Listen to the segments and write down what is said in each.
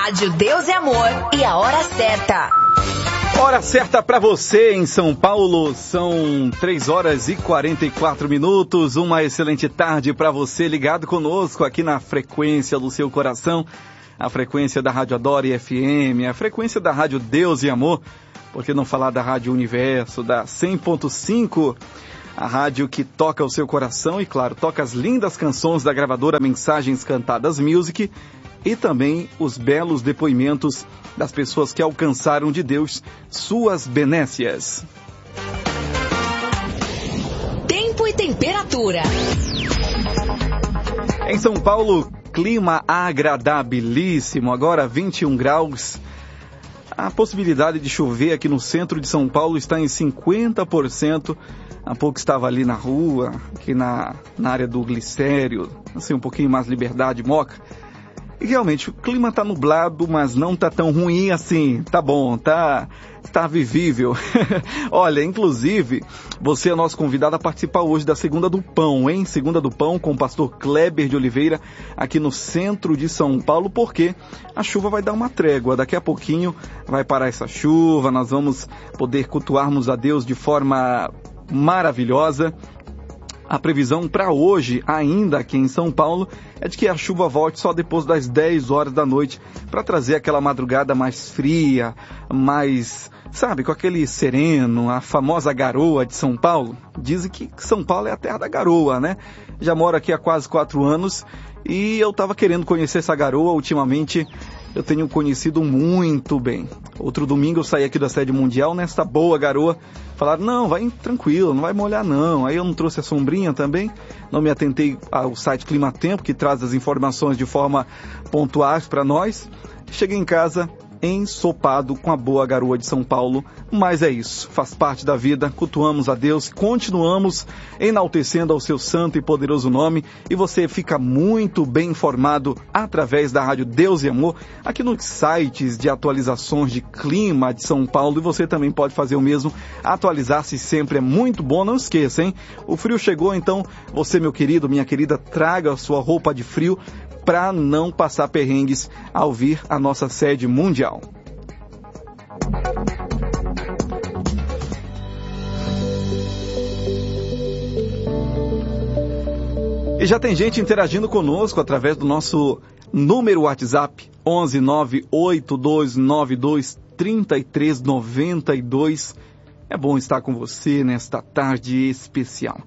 Rádio Deus e Amor e a hora certa. Hora certa para você em São Paulo, são 3 horas e 44 minutos. Uma excelente tarde para você ligado conosco aqui na frequência do seu coração, a frequência da Rádio Adore FM, a frequência da Rádio Deus e Amor, por que não falar da Rádio Universo, da 100.5, a rádio que toca o seu coração e, claro, toca as lindas canções da gravadora Mensagens Cantadas Music e também os belos depoimentos das pessoas que alcançaram de Deus suas benécias. Tempo e temperatura. Em São Paulo, clima agradabilíssimo, agora 21 graus. A possibilidade de chover aqui no centro de São Paulo está em 50%. Há pouco estava ali na rua, aqui na área do Glicério, assim um pouquinho mais Liberdade, Moca. E realmente o clima está nublado, mas não está tão ruim assim. Tá bom, tá vivível. Olha, inclusive, você é nosso convidado a participar hoje da Segunda do Pão, hein? Segunda do Pão com o pastor Kleber de Oliveira, aqui no centro de São Paulo, porque a chuva vai dar uma trégua. Daqui a pouquinho vai parar essa chuva, nós vamos poder cultuarmos a Deus de forma maravilhosa. A previsão para hoje, ainda aqui em São Paulo, é de que a chuva volte só depois das 10 horas da noite, para trazer aquela madrugada mais fria, mais, sabe, com aquele sereno, a famosa garoa de São Paulo. Dizem que São Paulo é a terra da garoa, né? Já moro aqui há quase 4 anos e eu estava querendo conhecer essa garoa. Ultimamente eu tenho conhecido muito bem. Outro domingo eu saí aqui da sede mundial nesta boa garoa. Falaram, não, vai tranquilo, não vai molhar não. Aí eu não trouxe a sombrinha também, não me atentei ao site Climatempo, que traz as informações de forma pontuais para nós. Cheguei em casa ensopado com a boa garoa de São Paulo, mas é isso, faz parte da vida, cultuamos a Deus, continuamos enaltecendo ao seu santo e poderoso nome, e você fica muito bem informado através da Rádio Deus e Amor, aqui nos sites de atualizações de clima de São Paulo, e você também pode fazer o mesmo, atualizar-se sempre é muito bom, não esqueça, hein? O frio chegou, então você, meu querido, minha querida, traga a sua roupa de frio, para não passar perrengues ao vir a nossa sede mundial. E já tem gente interagindo conosco através do nosso número WhatsApp 11 98292 3392. É bom estar com você nesta tarde especial.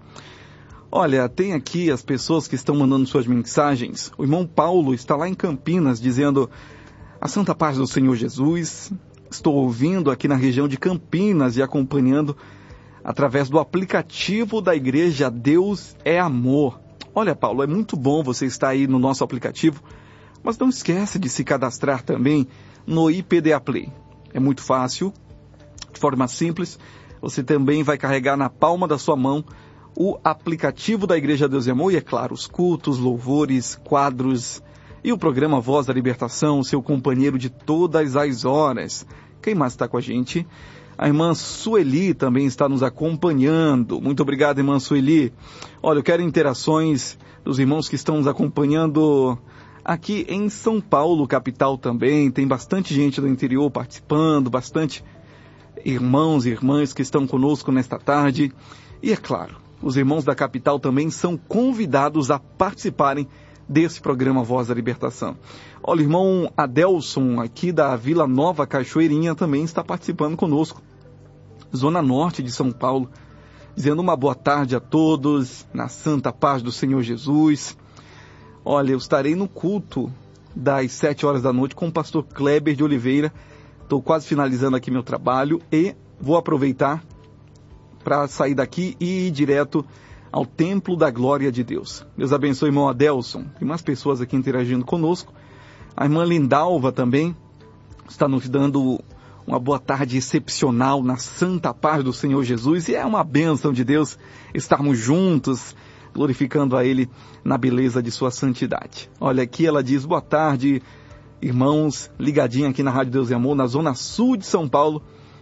Olha, tem aqui as pessoas que estão mandando suas mensagens. O irmão Paulo está lá em Campinas dizendo: a santa paz do Senhor Jesus. Estou ouvindo aqui na região de Campinas e acompanhando através do aplicativo da igreja Deus é Amor. Olha, Paulo, é muito bom você estar aí no nosso aplicativo, mas não esquece de se cadastrar também no IPDA Play. É muito fácil, de forma simples. Você também vai carregar na palma da sua mão o aplicativo da Igreja Deus e Amor e, é claro, os cultos, louvores, quadros e o programa Voz da Libertação, seu companheiro de todas as horas. Quem mais está com a gente? A irmã Sueli também está nos acompanhando. Muito obrigado, irmã Sueli. Olha, eu quero interações dos irmãos que estão nos acompanhando aqui em São Paulo, capital também. Tem bastante gente do interior participando, bastante irmãos e irmãs que estão conosco nesta tarde. E, é claro, os irmãos da capital também são convidados a participarem desse programa Voz da Libertação. Olha, o irmão Adelson, aqui da Vila Nova Cachoeirinha, também está participando conosco. Zona Norte de São Paulo, dizendo uma boa tarde a todos, na santa paz do Senhor Jesus. Olha, eu estarei no culto das 7 horas da noite com o pastor Kleber de Oliveira. Estou quase finalizando aqui meu trabalho e vou aproveitar para sair daqui e ir direto ao Templo da Glória de Deus. Deus abençoe, irmão Adelson. Tem mais pessoas aqui interagindo conosco. A irmã Lindalva também está nos dando uma boa tarde excepcional na santa paz do Senhor Jesus. E é uma bênção de Deus estarmos juntos, glorificando a Ele na beleza de sua santidade. Olha, aqui ela diz: boa tarde, irmãos, ligadinha aqui na Rádio Deus e Amor, na Zona Sul de São Paulo.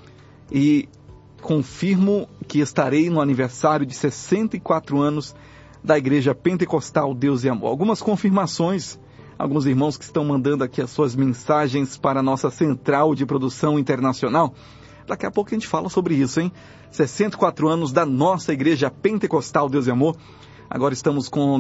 E confirmo que estarei no aniversário de 64 anos da Igreja Pentecostal Deus e Amor. Algumas confirmações alguns irmãos que estão mandando aqui as suas mensagens para a nossa central de produção internacional. Daqui a pouco a gente fala sobre isso, hein? 64 anos da nossa Igreja Pentecostal Deus e Amor. Agora estamos com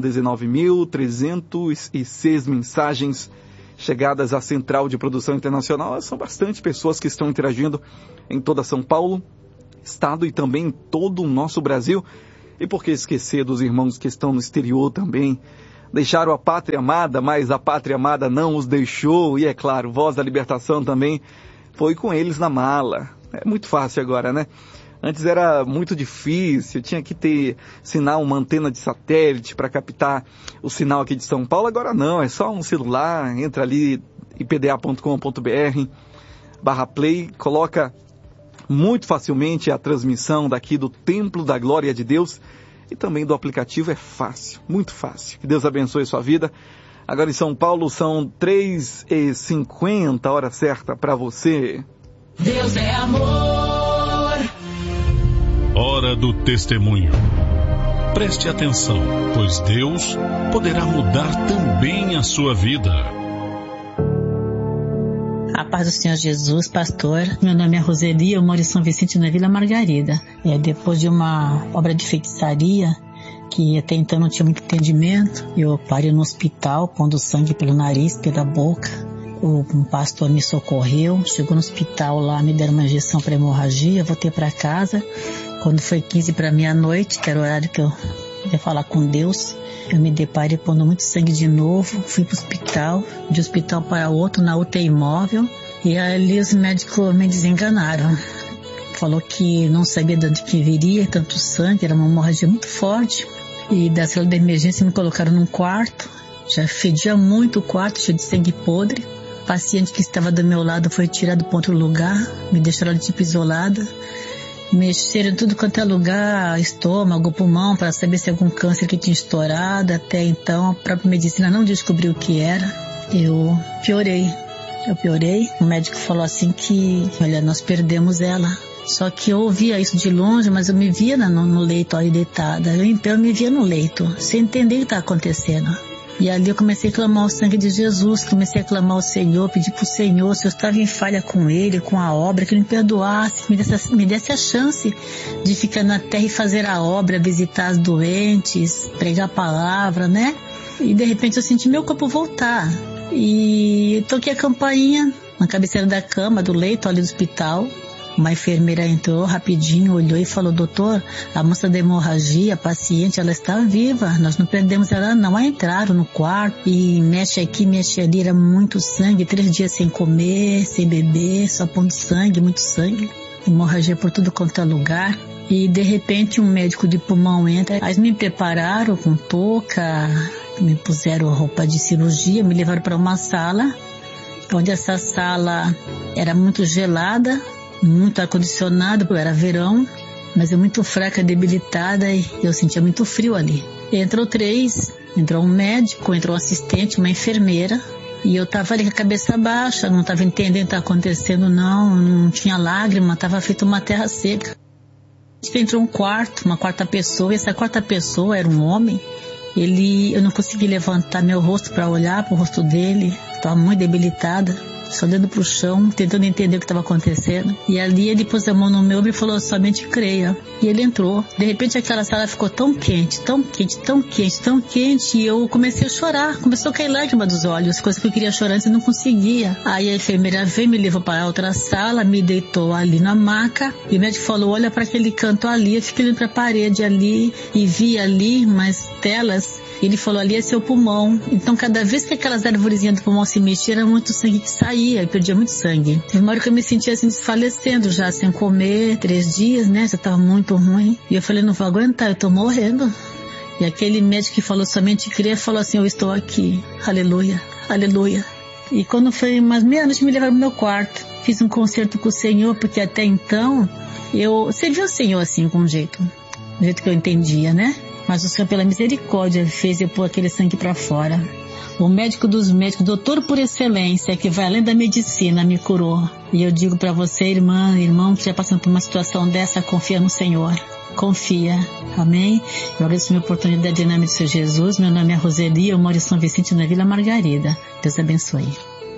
19.306 mensagens chegadas à central de produção internacional. São bastante pessoas que estão interagindo em toda São Paulo, estado e também em todo o nosso Brasil. E por que esquecer dos irmãos que estão no exterior também? Deixaram a pátria amada, mas a pátria amada não os deixou. E é claro, Voz da Libertação também foi com eles na mala. É muito fácil agora, né? Antes era muito difícil, tinha que ter sinal, uma antena de satélite para captar o sinal aqui de São Paulo. Agora não, é só um celular, entra ali ipda.com.br/play, coloca muito facilmente a transmissão daqui do Templo da Glória de Deus e também do aplicativo. É fácil, muito fácil. Que Deus abençoe a sua vida. Agora em São Paulo são 3h50, hora certa para você. Deus é amor. Hora do testemunho. Preste atenção, pois Deus poderá mudar também a sua vida. A paz do Senhor Jesus, pastor. Meu nome é Roseli, eu moro em São Vicente, na Vila Margarida. Depois de uma obra de feitiçaria, que até então não tinha muito entendimento, eu parei no hospital, pondo sangue pelo nariz, pela boca. Um pastor me socorreu, chegou no hospital lá, me deram uma injeção para hemorragia, voltei para casa. Quando foi 15 para meia-noite, que era o horário que eu ia falar com Deus, eu me deparei pondo muito sangue de novo, fui para o hospital, de um hospital para outro, na UTI móvel, e ali os médicos me desenganaram. Falou que não sabia de onde que viria tanto sangue, era uma hemorragia muito forte, e da sala de emergência me colocaram num quarto, já fedia muito o quarto, cheio de sangue podre. O paciente que estava do meu lado foi tirado para outro lugar, me deixaram tipo isolada. Mexeram em tudo quanto é lugar, estômago, pulmão, para saber se algum câncer que tinha estourado. Até então a própria medicina não descobriu o que era. Eu piorei. O médico falou assim que, olha, nós perdemos ela. Só que eu ouvia isso de longe, mas eu me via no leito ali deitada. Eu me via no leito, sem entender o que estava acontecendo. E ali eu comecei a clamar o sangue de Jesus, comecei a clamar ao Senhor, pedir para o Senhor, se eu estava em falha com Ele, com a obra, que Ele me perdoasse, me desse a chance de ficar na terra e fazer a obra, visitar os doentes, pregar a palavra, né? E de repente eu senti meu corpo voltar. E toquei a campainha na cabeceira da cama, do leito ali do hospital. Uma enfermeira entrou rapidinho, olhou e falou: doutor, a moça da hemorragia, a paciente, ela está viva, nós não perdemos ela não. Aí entraram no quarto e mexe aqui, mexe ali, era muito sangue, 3 dias sem comer, sem beber, só pondo sangue, muito sangue, hemorragia por tudo quanto é lugar. E de repente um médico de pulmão entra, aí me prepararam com touca, me puseram roupa de cirurgia, me levaram para uma sala, onde essa sala era muito gelada, muito ar-condicionado, era verão, mas eu muito fraca, debilitada, e eu sentia muito frio ali. Entrou 3, entrou um médico, entrou um assistente, uma enfermeira, e eu tava ali com a cabeça baixa, não tava entendendo o que estava acontecendo, não tinha lágrima, tava feito uma terra seca. Entrou uma quarta pessoa, e essa quarta pessoa era um homem. Eu não consegui levantar meu rosto para olhar para o rosto dele, estava muito debilitada, só dando pro chão, tentando entender o que estava acontecendo. E ali ele pôs a mão no meu ombro e falou: somente creia. E ele entrou. De repente aquela sala ficou tão quente, e eu comecei a chorar. Começou a cair lágrima dos olhos, coisa que eu queria chorar antes e não conseguia. Aí a enfermeira veio, me levou para outra sala, me deitou ali na maca, e o médico falou: olha para aquele canto ali. Eu fiquei olhando para a parede ali e vi ali umas telas. Ele falou: ali é seu pulmão. Então cada vez que aquelas arvorezinhas do pulmão se mexiam, era muito sangue que saía, eu perdia muito sangue. Teve uma hora que eu me sentia assim desfalecendo já, sem comer, 3 dias, né, já estava muito ruim. E eu falei: não vou aguentar, eu estou morrendo. E aquele médico que falou somente crer, falou assim: eu estou aqui, aleluia, aleluia. E quando foi umas meia-noite, me levaram pro meu quarto. Fiz um concerto com o Senhor, porque até então eu servi o Senhor assim, com um jeito, do jeito que eu entendia, né? Mas o Senhor, pela misericórdia, fez eu pôr aquele sangue para fora. O médico dos médicos, doutor por excelência, que vai além da medicina, me curou. E eu digo para você, irmã, irmão, que já passando por uma situação dessa, confia no Senhor. confia. Amém? Eu agradeço a minha oportunidade em nome do Senhor Jesus. Meu nome é Roseli, eu moro em São Vicente, na Vila Margarida. Deus abençoe.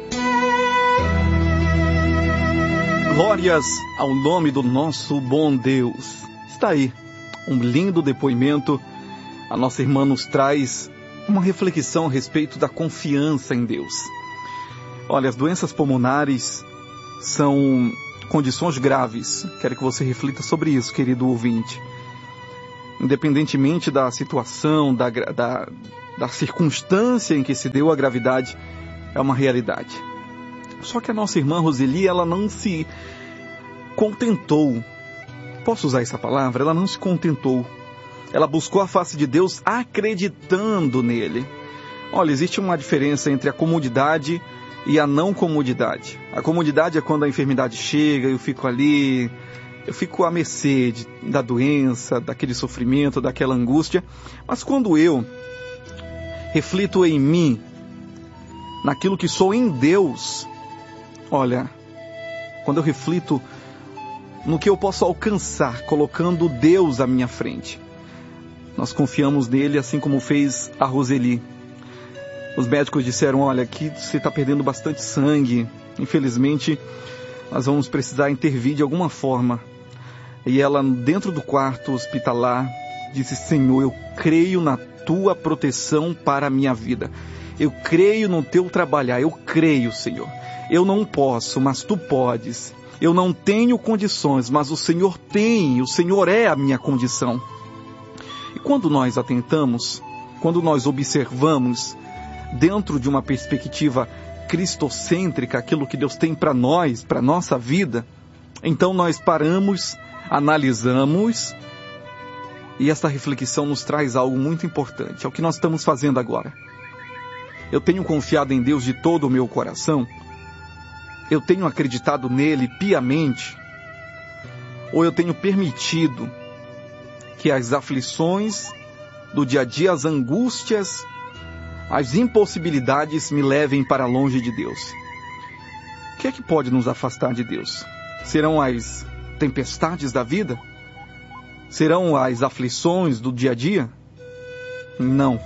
Glórias ao nome do nosso bom Deus. Está aí um lindo depoimento. A nossa irmã nos traz uma reflexão a respeito da confiança em Deus. Olha, as doenças pulmonares são condições graves. Quero que você reflita sobre isso, querido ouvinte. Independentemente da situação, da circunstância em que se deu a gravidade, é uma realidade. Só que a nossa irmã Roseli, ela não se contentou. Posso usar essa palavra? Ela não se contentou. Ela buscou a face de Deus acreditando nele. Olha, existe uma diferença entre a comodidade e a não comodidade. A comodidade é quando a enfermidade chega, eu fico ali, eu fico à mercê da doença, daquele sofrimento, daquela angústia. Mas quando eu reflito em mim, naquilo que sou em Deus, olha, quando eu reflito no que eu posso alcançar, colocando Deus à minha frente, nós confiamos nele, assim como fez a Roseli. Os médicos disseram, olha, aqui você está perdendo bastante sangue. Infelizmente, nós vamos precisar intervir de alguma forma. E ela, dentro do quarto hospitalar, disse, Senhor, eu creio na tua proteção para a minha vida. Eu creio no teu trabalhar. Eu creio, Senhor. Eu não posso, mas tu podes. Eu não tenho condições, mas o Senhor tem. O Senhor é a minha condição. E quando nós atentamos, quando nós observamos dentro de uma perspectiva cristocêntrica aquilo que Deus tem para nós, para a nossa vida, então nós paramos, analisamos, e essa reflexão nos traz algo muito importante. É o que nós estamos fazendo agora. Eu tenho confiado em Deus de todo o meu coração? Eu tenho acreditado nele piamente? Ou eu tenho permitido que as aflições do dia a dia, as angústias, as impossibilidades me levem para longe de Deus? O que é que pode nos afastar de Deus? Serão as tempestades da vida? Serão as aflições do dia a dia? Não.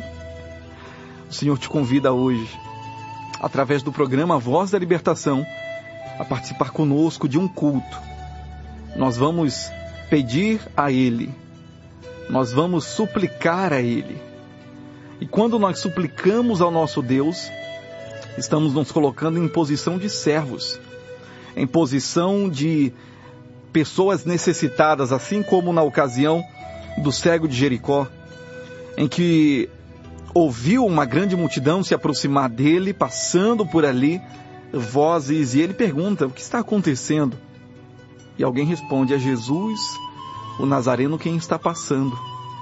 O Senhor te convida hoje, através do programa Voz da Libertação, a participar conosco de um culto. Nós vamos pedir a Ele, nós vamos suplicar a Ele. E quando nós suplicamos ao nosso Deus, estamos nos colocando em posição de servos, em posição de pessoas necessitadas, assim como na ocasião do cego de Jericó, em que ouviu uma grande multidão se aproximar dele, passando por ali, vozes, e ele pergunta, o que está acontecendo? E alguém responde, é Jesus, o Nazareno, quem está passando.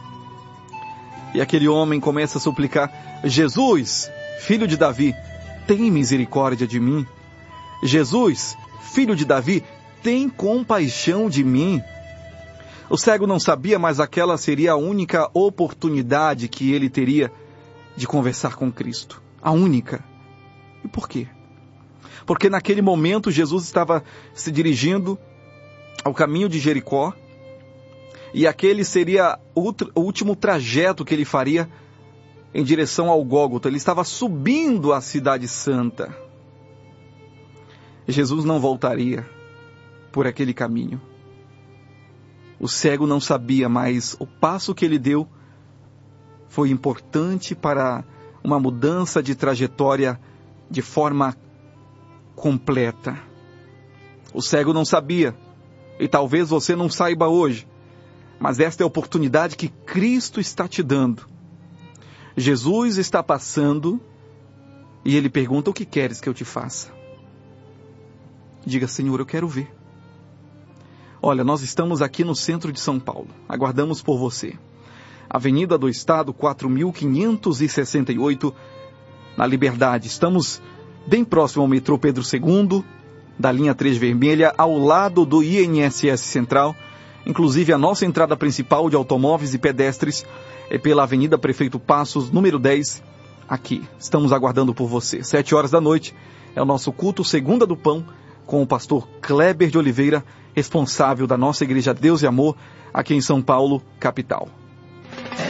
E aquele homem começa a suplicar, Jesus, filho de Davi, tem misericórdia de mim. Jesus, filho de Davi, tem compaixão de mim. O cego não sabia, mas aquela seria a única oportunidade que ele teria de conversar com Cristo. A única. E por quê? Porque naquele momento Jesus estava se dirigindo ao caminho de Jericó, e aquele seria o último trajeto que ele faria em direção ao Gólgota. Ele estava subindo a cidade santa. Jesus não voltaria por aquele caminho. O cego não sabia, mas o passo que ele deu foi importante para uma mudança de trajetória de forma completa. O cego não sabia, e talvez você não saiba hoje, mas esta é a oportunidade que Cristo está te dando. Jesus está passando e ele pergunta, o que queres que eu te faça? Diga, Senhor, eu quero ver. Olha, nós estamos aqui no centro de São Paulo, aguardamos por você. Avenida do Estado, 4568, na Liberdade. Estamos bem próximo ao metrô Pedro II, da linha 3 vermelha, ao lado do INSS Central. Inclusive, a nossa entrada principal de automóveis e pedestres é pela Avenida Prefeito Passos, número 10, aqui. Estamos aguardando por você. 7 horas da noite é o nosso culto Segunda do Pão, com o pastor Kleber de Oliveira, responsável da nossa Igreja Deus e Amor, aqui em São Paulo, capital.